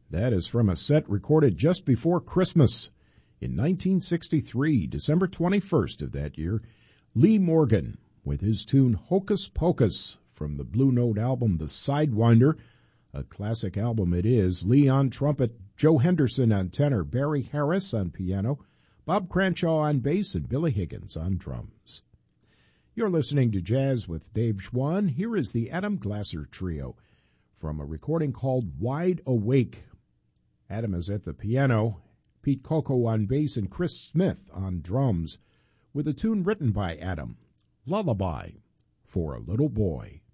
That is from a set recorded just before Christmas in 1963, December 21st of that year. Lee Morgan with his tune Hocus Pocus from the Blue Note album The Sidewinder. A classic album it is. Lee on trumpet, Joe Henderson on tenor, Barry Harris on piano, Bob Cranshaw on bass, and Billy Higgins on drums. You're listening to Jazz with Dave Schwann. Here is the Adam Glasser Trio from a recording called Wide Awake. Adam is at the piano, Pete Coco on bass, and Chris Smith on drums, with a tune written by Adam, Lullaby for a Little Boy.